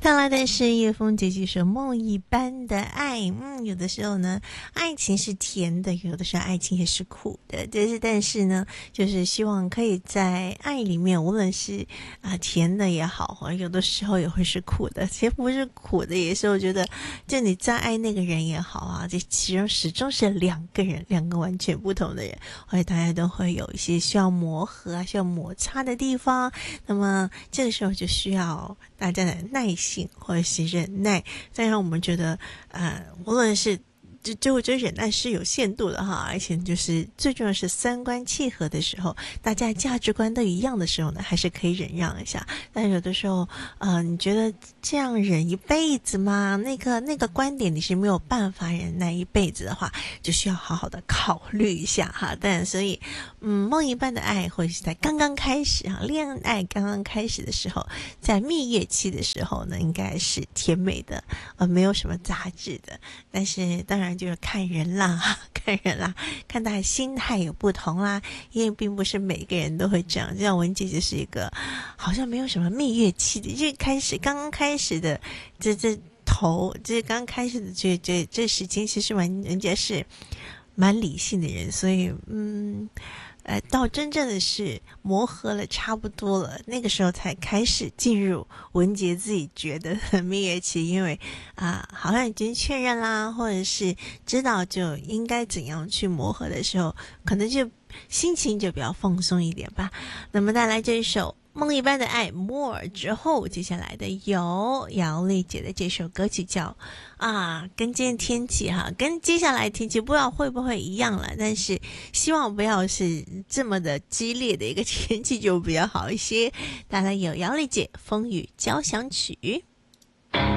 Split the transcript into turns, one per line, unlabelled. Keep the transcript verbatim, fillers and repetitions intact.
看来的是叶枫姐姐说梦一般的爱。嗯，有的时候呢，爱情是甜的，有的时候爱情也是苦的。但是，但是呢，就是希望可以在爱里面，无论是啊、呃、甜的也好，或者有的时候也会是苦的。其实不是苦的，也是我觉得，就你再爱那个人也好啊，这其中始终是两个人，两个完全不同的人，而且大家都会有一些需要磨合啊、需要摩擦的地方。那么这个时候就需要大家的耐性或者是忍耐，再让我们觉得呃，无论是就就我觉得忍耐是有限度的哈，而且就是最重要是三观契合的时候，大家价值观都一样的时候呢，还是可以忍让一下。但有的时候，呃，你觉得这样忍一辈子吗？那个那个观点你是没有办法忍耐一辈子的话，就需要好好的考虑一下哈。但所以，嗯，梦一般的爱，或者是在刚刚开始哈，恋爱刚刚开始的时候，在蜜月期的时候呢，应该是甜美的，呃，没有什么杂质的。但是当然就是看人啦，看人啦，看大家心态有不同啦，因为并不是每个人都会这样。就像文姐就是一个好像没有什么蜜月期的，一开始刚刚开始的这这头，这刚开始的这这这时间，其实文人家是蛮理性的人，所以嗯。呃，到真正的是磨合了差不多了，那个时候才开始进入文杰自己觉得的蜜月期，因为啊、呃，好像已经确认啦，或者是知道就应该怎样去磨合的时候，可能就心情就比较放松一点吧。那么带来这一首梦一般的爱 More 之后，接下来的有姚丽姐的这首歌曲叫啊，跟今天天气哈，跟接下来天气不知道会不会一样了，但是希望不要是这么的激烈的一个天气就比较好一些。带来有姚丽姐风雨交响曲。